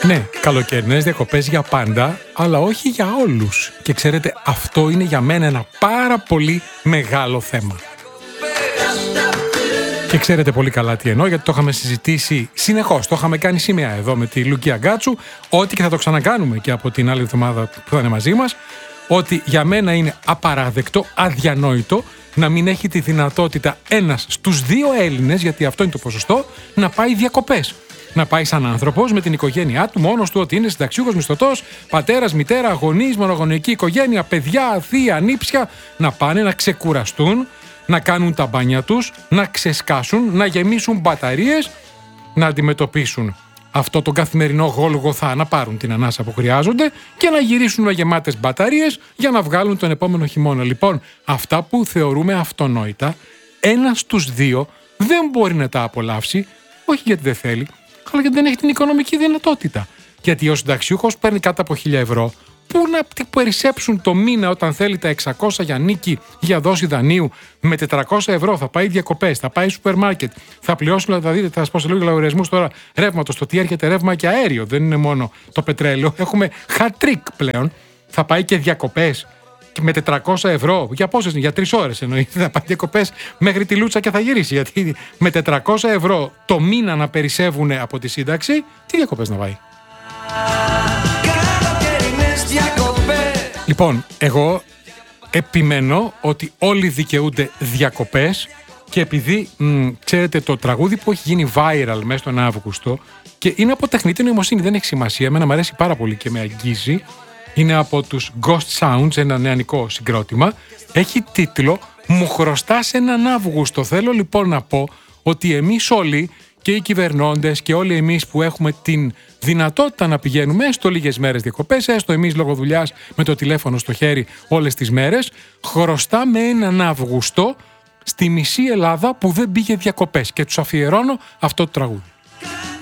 Ναι, καλοκαιρινές διακοπές για πάντα, αλλά όχι για όλους. Και ξέρετε, αυτό είναι για μένα ένα πάρα πολύ μεγάλο θέμα. Και ξέρετε πολύ καλά τι εννοώ, γιατί το είχαμε συζητήσει συνεχώς. Το είχαμε κάνει σήμερα εδώ με τη Λουκία Γκάτσου, ότι και θα το ξανακάνουμε και από την άλλη εβδομάδα που θα είναι μαζί μας, ότι για μένα είναι απαράδεκτο, αδιανόητο, να μην έχει τη δυνατότητα ένας στους 2 Έλληνες, γιατί αυτό είναι το ποσοστό, να πάει διακοπές. Να πάει σαν άνθρωπος με την οικογένειά του, μόνος του, ότι είναι συνταξιούχος, μισθωτός, πατέρας, μητέρα, γονείς, μονογονεϊκή οικογένεια, παιδιά, θεία, νύψια, να πάνε να ξεκουραστούν, να κάνουν τα μπάνια τους, να ξεσκάσουν, να γεμίσουν μπαταρίες, να αντιμετωπίσουν αυτό τον καθημερινό γόλγοθά, να πάρουν την ανάσα που χρειάζονται και να γυρίσουν με γεμάτες μπαταρίες για να βγάλουν τον επόμενο χειμώνα. Λοιπόν, αυτά που θεωρούμε αυτονόητα, ένας στους 2 δεν μπορεί να τα απολαύσει, όχι γιατί δεν θέλει, αλλά γιατί δεν έχει την οικονομική δυνατότητα. Γιατί ο συνταξιούχος παίρνει κάτω από 1.000 ευρώ. Πού να περισσέψουν το μήνα όταν θέλει τα 600 για νίκη, για δόση δανείου, με 400 ευρώ θα πάει διακοπές, θα πάει σούπερ μάρκετ, θα πληρώσει, θα δείτε, θα σας πω σε λίγο λογαριασμούς τώρα ρεύματος, το τι έρχεται ρεύμα και αέριο, δεν είναι μόνο το πετρέλαιο, έχουμε hat-trick πλέον, θα πάει και διακοπές. Και με 400 ευρώ, για πόσες είναι, για 3 ώρες εννοείται, θα πάει διακοπές μέχρι τη Λούτσα και θα γυρίσει. Γιατί με 400 ευρώ το μήνα να περισσεύουν από τη σύνταξη, τι διακοπές να πάει. Λοιπόν, εγώ επιμένω ότι όλοι δικαιούνται διακοπές και επειδή, ξέρετε, το τραγούδι που έχει γίνει viral μέσα στον Αύγουστο και είναι από τεχνητή νοημοσύνη, δεν έχει σημασία, εμένα μου αρέσει πάρα πολύ και με αγγίζει, είναι από τους Ghost Sounds, ένα νεανικό συγκρότημα, έχει τίτλο «Μου χρωστάς έναν Αύγουστο». Θέλω λοιπόν να πω ότι εμείς όλοι, και οι κυβερνώντες και όλοι εμείς που έχουμε την δυνατότητα να πηγαίνουμε έστω λίγες μέρες διακοπές, έστω εμείς λόγω δουλειάς με το τηλέφωνο στο χέρι όλες τις μέρες, χρωστάμε έναν Αύγουστο στη μισή Ελλάδα που δεν πήγε διακοπές και τους αφιερώνω αυτό το τραγούδι.